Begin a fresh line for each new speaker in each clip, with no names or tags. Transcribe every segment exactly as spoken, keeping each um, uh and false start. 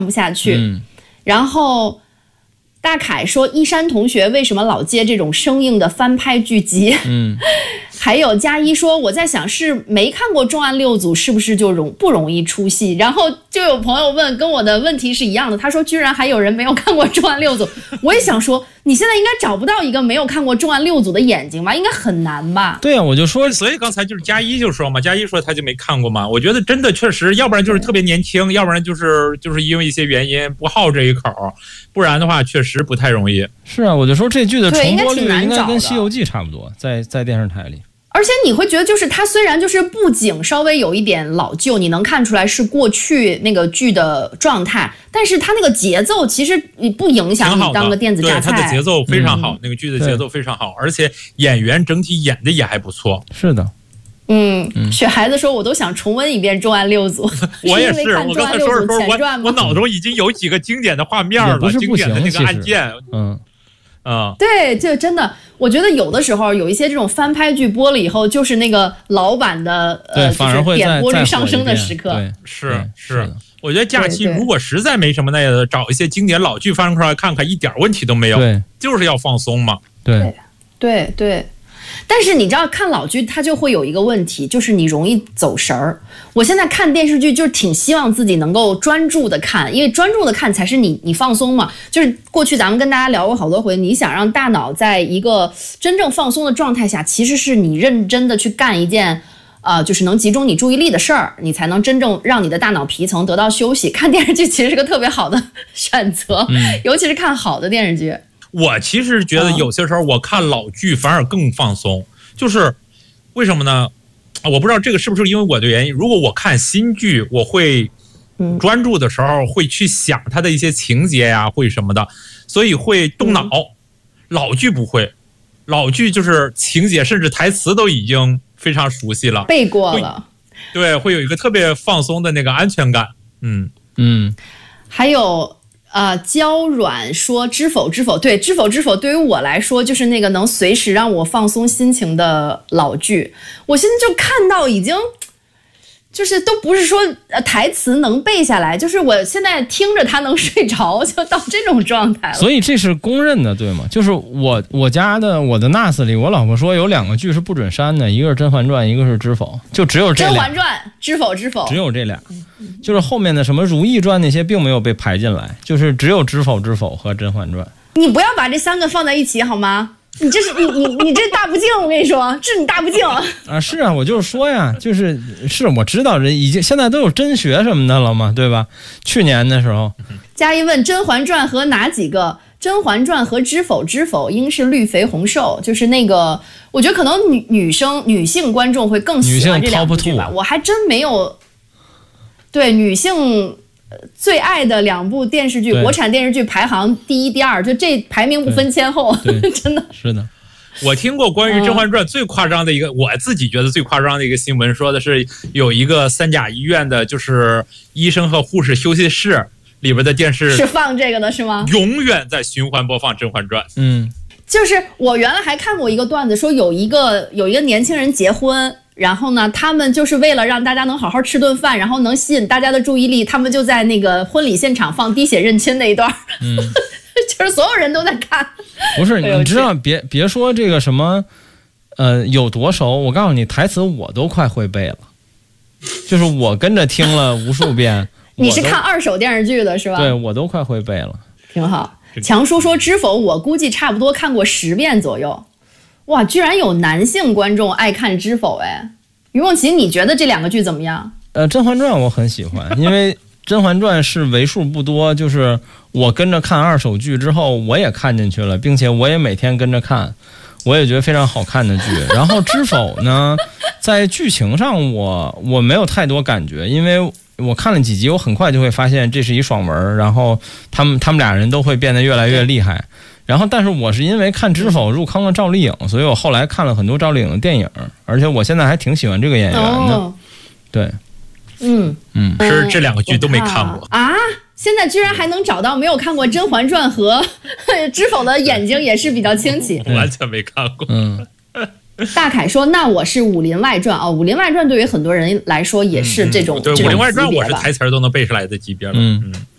不下去。
嗯，
然后大凯说一山同学为什么老接这种生硬的翻拍剧集？
嗯，
还有佳一说我在想是没看过重案六组是不是就容不容易出戏？然后就有朋友问，跟我的问题是一样的，他说居然还有人没有看过重案六组，我也想说你现在应该找不到一个没有看过重案六组的眼睛吧，应该很难吧？
对啊，我就说，
所以刚才就是佳一就说嘛，佳一说他就没看过嘛，我觉得真的确实，要不然就是特别年轻，要不然就是就是因为一些原因不好这一口，不然的话确实不太容易。
是啊，我就说这剧的重播率应该跟《西游记》差不多，在在电视台里。
而且你会觉得，就是它虽然就是布景稍微有一点老旧，你能看出来是过去那个剧的状态，但是它那个节奏其实不影响你当个电子榨菜。
对，它的节奏非常好，
嗯、
那个剧的节奏非常好，而且演员整体演的也还不错。
是的。
嗯，雪孩子说，我都想重温一遍《重案六组》。
我也是，我刚才说的时候，
我
我脑中已经有几个经典的画面了，
不是不行
经典的那个案件。
嗯。
嗯，对，这真的，我觉得有的时候有一些这种翻拍剧播了以后，就是那个老版的呃，就是点播率上升的时刻。
是是，我觉得假期如果实在没什么那个，找一些经典老剧翻出来看看，一点问题都没有。
对，
就是要放松嘛。
对
对对。但是你知道看老剧它就会有一个问题，就是你容易走神儿。我现在看电视剧就是挺希望自己能够专注的看，因为专注的看才是你你放松嘛。就是过去咱们跟大家聊过好多回，你想让大脑在一个真正放松的状态下，其实是你认真的去干一件呃，就是能集中你注意力的事儿，你才能真正让你的大脑皮层得到休息。看电视剧其实是个特别好的选择，
嗯、
尤其是看好的电视剧。
我其实觉得有些时候我看老剧反而更放松，就是为什么呢？我不知道这个是不是因为我的原因。如果我看新剧，我会专注的时候会去想它的一些情节呀，会什么的，所以会动脑。老剧不会，老剧就是情节甚至台词都已经非常熟悉了，
背过了。
对，会有一个特别放松的那个安全感。嗯
嗯，
还有。呃，娇软说知否知否，对，知否知否对于我来说就是那个能随时让我放松心情的老剧。我现在就看到已经就是都不是说呃台词能背下来，就是我现在听着它能睡着，就到这种状态了。
所以这是公认的，对吗？就是我我家的我的 N A S 里，我老婆说有两个剧是不准删的，一个是《甄嬛传》，一个是《知否》，就只有这俩。
甄嬛传》《知否》《知否》，
只有这俩，就是后面的什么《如懿传》那些并没有被排进来，就是只有《知否》《知否》和《甄嬛传》。
你不要把这三个放在一起好吗？你这是你你你这大不敬，我跟你说，治你大不敬
啊！是啊，我就是说呀，就是是我知道人已经现在都有真学什么的了嘛，对吧？去年的时候，
嘉一问《甄嬛传》和哪几个？《甄嬛传》和《知否》知否应是绿肥红瘦，就是那个，我觉得可能女女生女性观众会更喜欢这两部剧吧。我还真没有对女性。最爱的两部电视剧，国产电视剧排行第一、第二，就这排名不分先后，真的
是的。
我听过关于《甄嬛传》最夸张的一个，我自己觉得最夸张的一个新闻，说的是有一个三甲医院的，就是医生和护士休息室里边的电视
是放这个的，是吗？
永远在循环播放《甄嬛传》。
嗯，
就是我原来还看过一个段子，说有一个有一个年轻人结婚。然后呢，他们就是为了让大家能好好吃顿饭，然后能吸引大家的注意力，他们就在那个婚礼现场放滴血认亲那一段，
嗯，
就是所有人都在看。
不是，你知道，别别说这个什么，呃，有多熟，我告诉你，台词我都快会背了，就是我跟着听了无数遍。
你是看二手电视剧的是吧？
对，我都快会背了，
挺好。强叔说《知否》，我估计差不多看过十遍左右。哇，居然有男性观众爱看《知否》哎！于梦琪，你觉得这两个剧怎么样？
呃，《甄嬛传》我很喜欢，因为《甄嬛传》是为数不多，就是我跟着看二手剧之后，我也看进去了，并且我也每天跟着看，我也觉得非常好看的剧。然后《知否》呢，在剧情上我我没有太多感觉，因为我看了几集，我很快就会发现这是一爽文，然后他们他们俩人都会变得越来越厉害。然后，但是我是因为看《知否》入坑了赵丽颖，所以我后来看了很多赵丽颖的电影，而且我现在还挺喜欢这个演员的。哦、对，
嗯
嗯，
是这两个剧都没看过
啊！现在居然还能找到没有看过《甄嬛传》和《知否》的眼睛也是比较清奇，
完全没看过。
嗯，
大凯说：“那我是《武林外传》哦，《武林外传》对于很多人来说也是这种。
嗯、对，
《
武林外传》我是台词都能背出来的级别了。
嗯。
嗯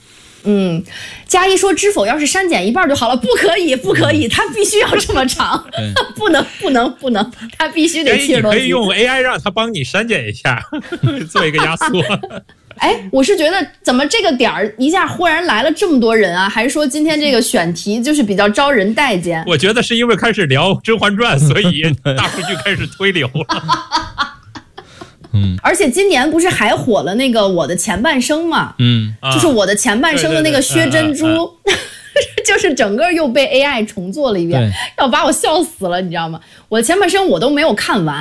嗯，佳一说知否要是删减一半就好了，不可以，不可以，它必须要这么长，不能，不能，不能，它必须得七十多集。
你可以用 A I 让它帮你删减一下，做一个压缩。
哎，我是觉得怎么这个点儿一下忽然来了这么多人啊？还是说今天这个选题就是比较招人待见？
我觉得是因为开始聊《甄嬛传》，所以大数据开始推流了。
嗯，
而且今年不是还火了那个《我的前半生》嘛？
嗯，
就是我的前半生的那个薛珍珠，就是整个又被 A I 重做了一遍，要把我笑死了，你知道吗？我的前半生我都没有看完。